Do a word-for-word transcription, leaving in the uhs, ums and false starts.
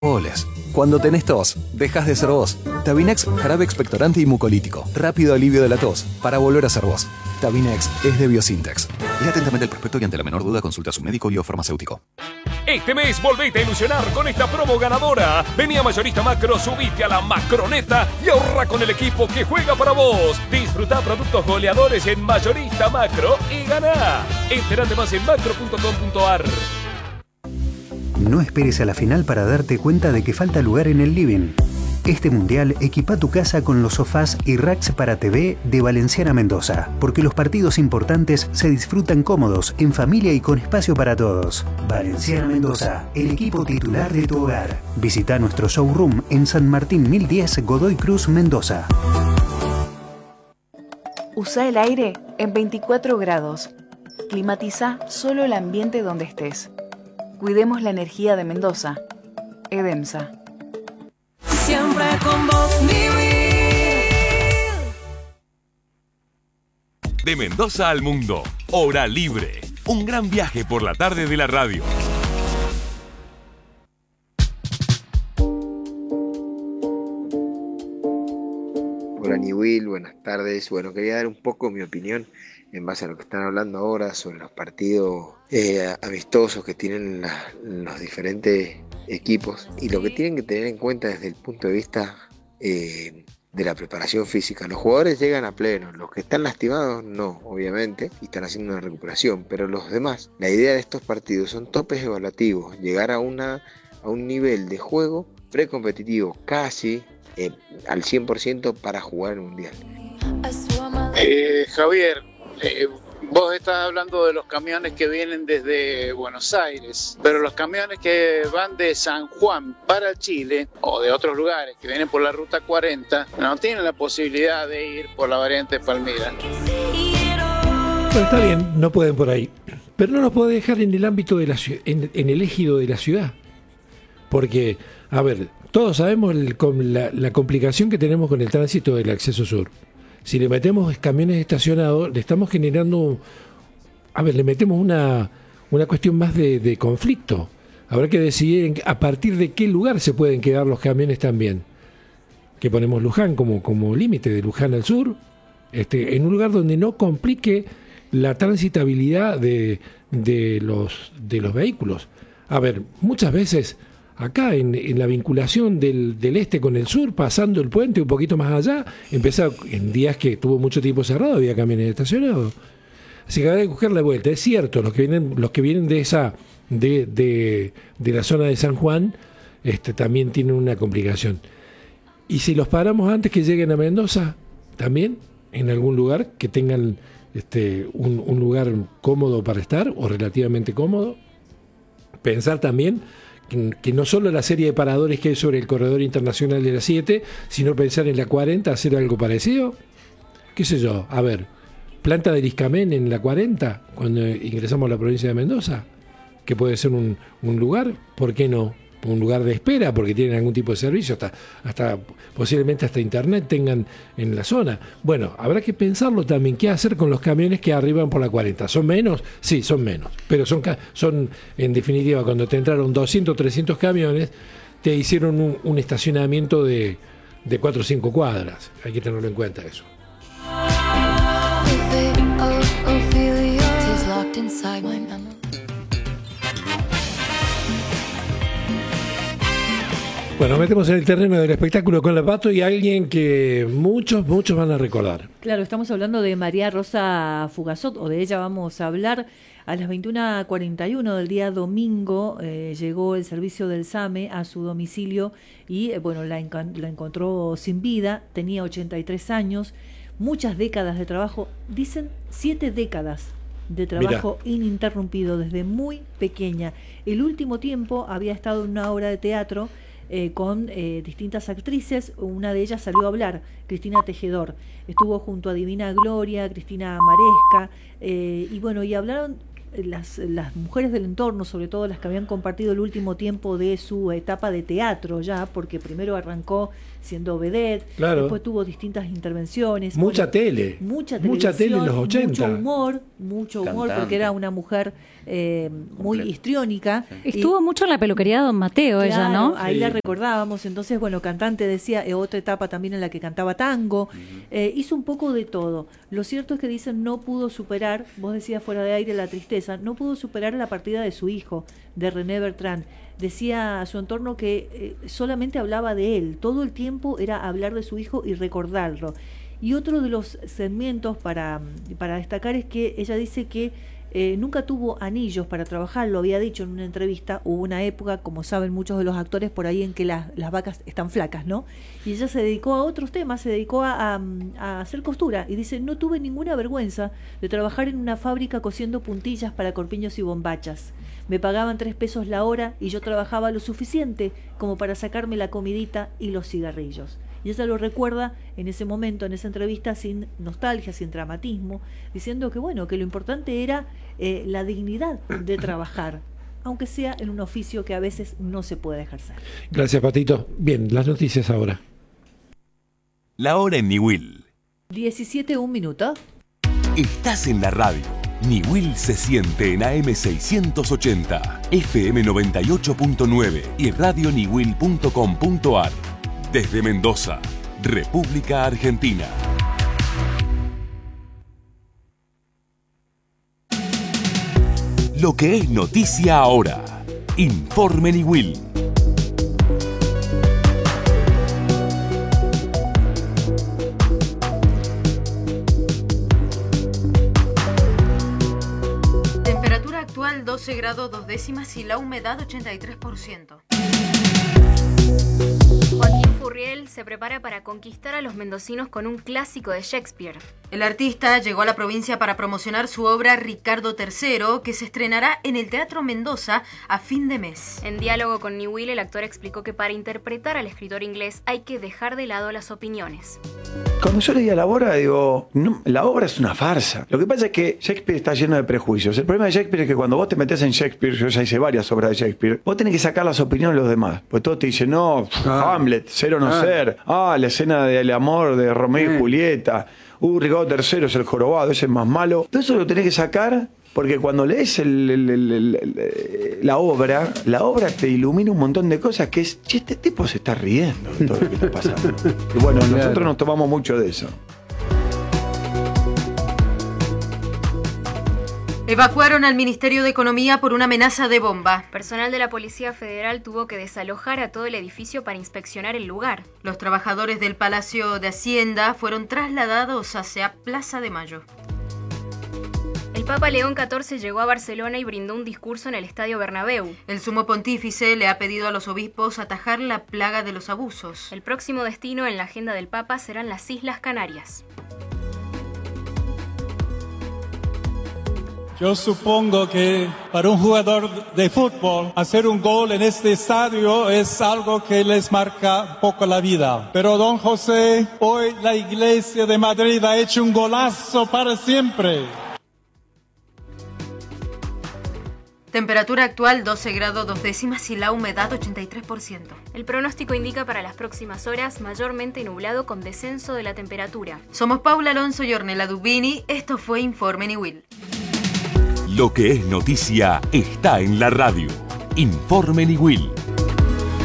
Oles. Cuando tenés tos, dejas de ser vos. Tabinex, jarabe expectorante y mucolítico. Rápido alivio de la tos, para volver a ser vos. Tabinex es de Biosintex. Lea atentamente el prospecto y ante la menor duda consulta a su médico y o farmacéutico. Este mes volvete a ilusionar con esta promo ganadora. Vení a Mayorista Macro, subite a la Macroneta y ahorra con el equipo que juega para vos. Disfruta productos goleadores en Mayorista Macro y ganá. Entérate más en macro punto com punto a r. No esperes a la final para darte cuenta de que falta lugar en el living. Este mundial equipa tu casa con los sofás y racks para T V de Valenciana Mendoza, porque los partidos importantes se disfrutan cómodos, en familia y con espacio para todos. Valenciana Mendoza, el equipo titular de tu hogar. Visita nuestro showroom en San Martín mil diez, Godoy Cruz, Mendoza. Usa el aire en veinticuatro grados. Climatiza solo el ambiente donde estés. Cuidemos la energía de Mendoza. EDEMSA. Siempre con vos, mi Will. De Mendoza al mundo, Hora Libre. Un gran viaje por la tarde de la radio. Hola Niwil, buenas tardes. Bueno, quería dar un poco mi opinión en base a lo que están hablando ahora sobre los partidos eh, amistosos que tienen la, los diferentes equipos y lo que tienen que tener en cuenta desde el punto de vista eh, de la preparación física. Los jugadores llegan a pleno, los que están lastimados no, obviamente, y están haciendo una recuperación, pero los demás, la idea de estos partidos son topes evaluativos, llegar a, una, a un nivel de juego precompetitivo casi eh, al cien por ciento para jugar el Mundial. Eh, Javier, eh, vos estás hablando de los camiones que vienen desde Buenos Aires, pero los camiones que van de San Juan para Chile o de otros lugares que vienen por la ruta cuarenta no tienen la posibilidad de ir por la variante Palmira. Bueno, está bien, no pueden por ahí, pero no los puede dejar en el ámbito de la en, en el ejido de la ciudad, porque, a ver, todos sabemos el, con la, la complicación que tenemos con el tránsito del acceso sur. Si le metemos camiones estacionados, le estamos generando, a ver, le metemos una, una cuestión más de, de conflicto. Habrá que decidir a partir de qué lugar se pueden quedar los camiones también. Que ponemos Luján como, como límite, de Luján al sur, este, en un lugar donde no complique la transitabilidad de, de, los, de los vehículos. A ver, muchas veces acá en, en la vinculación del, del este con el sur, pasando el puente un poquito más allá, empezó en días que tuvo mucho tiempo cerrado, había camiones estacionados. Así que habrá que coger la vuelta. Es cierto, los que vienen, los que vienen de esa, de, de, de la zona de San Juan, este, también tienen una complicación. Y si los paramos antes que lleguen a Mendoza, también en algún lugar que tengan este, un, un lugar cómodo para estar, o relativamente cómodo, pensar también que no solo la serie de paradores que hay sobre el corredor internacional de la siete, sino pensar en la cuarenta, hacer algo parecido. ¿Qué sé yo? A ver, planta del Iscamén en la cuarenta, cuando ingresamos a la provincia de Mendoza, que puede ser un, un lugar, ¿por qué no? Un lugar de espera, porque tienen algún tipo de servicio, hasta, hasta posiblemente hasta internet tengan en la zona. Bueno, habrá que pensarlo también, qué hacer con los camiones que arriban por la cuarenta. ¿Son menos? Sí, son menos, pero son, son en definitiva, cuando te entraron doscientos, trescientos camiones, te hicieron un, un estacionamiento de, de cuatro o cinco cuadras. Hay que tenerlo en cuenta eso. Bueno, metemos en el terreno del espectáculo con la Pato y alguien que muchos, muchos van a recordar. Claro, estamos hablando de María Rosa Fugazot, o de ella vamos a hablar. A las veintiuna cuarenta y uno del día domingo eh, llegó el servicio del SAME a su domicilio y eh, bueno, la, enc- la encontró sin vida, tenía ochenta y tres años, muchas décadas de trabajo, dicen siete décadas de trabajo Mirá. ininterrumpido desde muy pequeña. El último tiempo había estado en una obra de teatro Eh, con eh, distintas actrices. Una de ellas salió a hablar, Cristina Tejedor. Estuvo junto a Divina Gloria, Cristina Maresca, eh, y bueno, y hablaron las, las mujeres del entorno, sobre todo las que habían compartido el último tiempo de su etapa de teatro ya, porque primero arrancó siendo vedette, claro. después tuvo distintas intervenciones. Mucha bueno, tele. Mucha Mucha tele en los ochenta. Mucho humor, mucho humor, Cantante. porque era una mujer eh, muy Completo. histriónica. Estuvo Y, mucho en la peluquería de Don Mateo, ella, claro, ¿no? ahí Sí. la recordábamos. Entonces, bueno, cantante decía, eh, otra etapa también en la que cantaba tango. Uh-huh. eh, hizo un poco de todo. Lo cierto es que dicen no pudo superar, vos decías fuera de aire la tristeza, no pudo superar la partida de su hijo, de René Bertrand. Decía a su entorno que eh, solamente hablaba de él, todo el tiempo era hablar de su hijo y recordarlo. Y otro de los segmentos para, para destacar es que ella dice que eh, nunca tuvo anillos para trabajar, lo había dicho en una entrevista. Hubo una época, como saben muchos de los actores por ahí, en que las, las vacas están flacas, ¿no? Y ella se dedicó a otros temas, se dedicó a, a, a hacer costura, y dice, no tuve ninguna vergüenza de trabajar en una fábrica cosiendo puntillas para corpiños y bombachas. Me pagaban tres pesos la hora y yo trabajaba lo suficiente como para sacarme la comidita y los cigarrillos. Y ella lo recuerda en ese momento, en esa entrevista, sin nostalgia, sin dramatismo, diciendo que bueno, que lo importante era eh, la dignidad de trabajar, aunque sea en un oficio que a veces no se puede ejercer. Gracias, Patito. Bien, las noticias ahora. La hora en Niwil. diecisiete, un minuto. Estás en la radio. Niwil se siente en A M seiscientos ochenta, F M noventa y ocho punto nueve y radio niwil punto com punto a r. Desde Mendoza, República Argentina. Lo que es noticia ahora. Informe Niwil. Temperatura actual doce grados dos décimas y la humedad ochenta y tres por ciento. Joaquín Furriel se prepara para conquistar a los mendocinos con un clásico de Shakespeare. El artista llegó a la provincia para promocionar su obra Ricardo tercero, que se estrenará en el Teatro Mendoza a fin de mes. En diálogo con Niwil, el actor explicó que para interpretar al escritor inglés hay que dejar de lado las opiniones. Cuando yo leía la obra, digo, no, la obra es una farsa. Lo que pasa es que Shakespeare está lleno de prejuicios. El problema de Shakespeare es que cuando vos te metés en Shakespeare, yo ya hice varias obras de Shakespeare, vos tenés que sacar las opiniones de los demás. Pues todos te dicen, no, ah. Hamlet, ser o no ah. ser. Ah, la escena del amor de Romeo eh. y Julieta. Uh, Ricardo tercero es el jorobado, ese es más malo. Todo eso lo tenés que sacar, porque cuando lees el, el, el, el, el, la obra, la obra te ilumina un montón de cosas que es, che, este tipo se está riendo de todo lo que está pasando. Y bueno, claro, nosotros nos tomamos mucho de eso. Evacuaron al Ministerio de Economía por una amenaza de bomba. Personal de la Policía Federal tuvo que desalojar a todo el edificio para inspeccionar el lugar. Los trabajadores del Palacio de Hacienda fueron trasladados hacia Plaza de Mayo. El Papa León catorce llegó a Barcelona y brindó un discurso en el Estadio Bernabéu. El sumo pontífice le ha pedido a los obispos atajar la plaga de los abusos. El próximo destino en la agenda del Papa serán las Islas Canarias. Yo supongo que para un jugador de fútbol hacer un gol en este estadio es algo que les marca un poco la vida. Pero don José, hoy la Iglesia de Madrid ha hecho un golazo para siempre. Temperatura actual doce grados dos décimas y la humedad ochenta y tres por ciento. El pronóstico indica para las próximas horas mayormente nublado con descenso de la temperatura. Somos Paula Alonso y Ornella Dubini. Esto fue Informe Niwil. Lo que es noticia está en la radio. Informe Niwil.